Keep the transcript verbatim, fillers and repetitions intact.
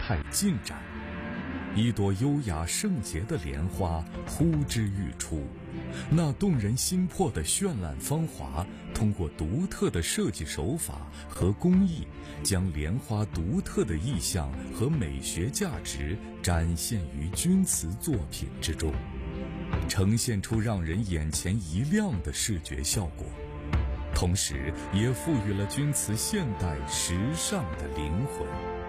态进展。一朵优雅圣洁的莲花呼之欲出，那动人心魄的绚烂芳华，通过独特的设计手法和工艺，将莲花独特的意象和美学价值展现于钧瓷作品之中，呈现出让人眼前一亮的视觉效果，同时也赋予了钧瓷现代时尚的灵魂。